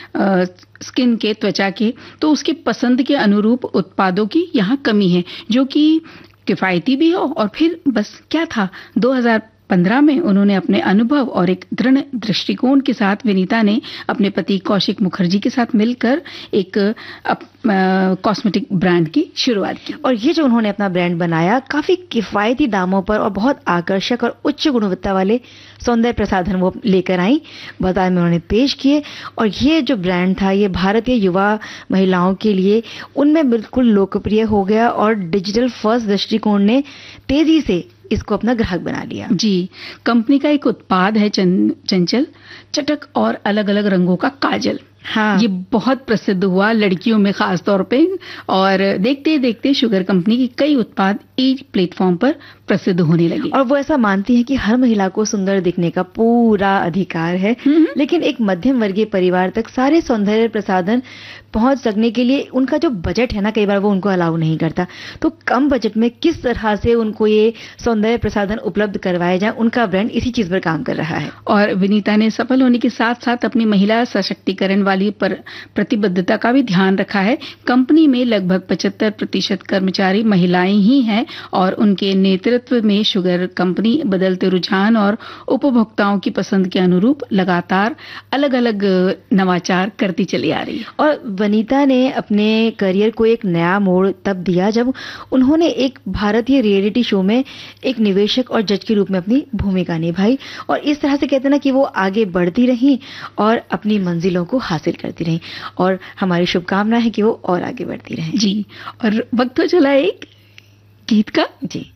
Skin के, त्वचा के, तो उसके पसंद के अनुरूप उत्पादों की यहाँ कमी है, जो कि किफ़ायती भी हो। और फिर बस क्या था, 2015 में उन्होंने अपने अनुभव और एक दृढ़ दृष्टिकोण के साथ विनीता ने अपने पति कौशिक मुखर्जी के साथ मिलकर एक कॉस्मेटिक ब्रांड की शुरुआत की। और ये जो उन्होंने अपना ब्रांड बनाया, काफी किफायती दामों पर और बहुत आकर्षक और उच्च गुणवत्ता वाले सौंदर्य प्रसाधन वो लेकर आई, बाजार में उन्होंने पेश किए। और ये जो ब्रांड था, ये भारतीय युवा महिलाओं के लिए उनमें बिल्कुल लोकप्रिय हो गया और डिजिटल फर्स्ट दृष्टिकोण ने तेजी से इसको अपना ग्राहक बना लिया। जी, कंपनी का एक उत्पाद है चंचल, चटक और अलग अलग रंगों का काजल। हाँ, ये बहुत प्रसिद्ध हुआ लड़कियों में खास तौर पे, और देखते देखते शुगर कंपनी की कई उत्पाद ई प्लेटफॉर्म पर प्रसिद्ध होने लगे। और वो ऐसा मानती है कि हर महिला को सुंदर दिखने का पूरा अधिकार है, लेकिन एक मध्यम वर्गीय परिवार तक सारे सौंदर्य प्रसाधन पहुंच सकने के लिए उनका जो बजट है ना, कई बार वो उनको अलाउ नहीं करता। तो कम बजट में किस तरह से उनको ये सौंदर्य प्रसाधन उपलब्ध करवाए जाए, उनका ब्रांड इसी चीज पर काम कर रहा है। और विनीता ने सफल होने के साथ साथ अपनी महिला सशक्तिकरण वाली प्रतिबद्धता का भी ध्यान रखा है। कंपनी में लगभग 75% कर्मचारी महिलाएं ही हैं, और उनके नेतृत्व में शुगर कंपनी बदलते रुझान और उपभोक्ताओं की पसंद के अनुरूप लगातार अलग अलग नवाचार करती चली आ रही है। और वनीता ने अपने करियर को एक नया मोड़ तब दिया जब उन्होंने एक भारतीय रियलिटी शो में एक निवेशक और जज के रूप में अपनी भूमिका निभाई। और इस तरह से कहते हैं ना कि वो आगे बढ़ती रही और अपनी मंजिलों को हासिल करती रही। और हमारी शुभकामना है कि वो और आगे बढ़ती रहें। जी, और वक्त तो चला एक गीत का। जी।